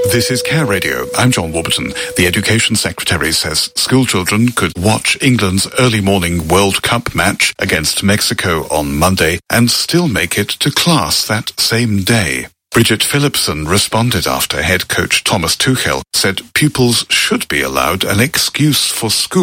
This is Care Radio. I'm John Warburton. The Education Secretary says school children could watch England's early morning World Cup match against Mexico on Monday and still make it to class that same day. Bridget Phillipson responded after head coach Thomas Tuchel said pupils should be allowed an excuse for school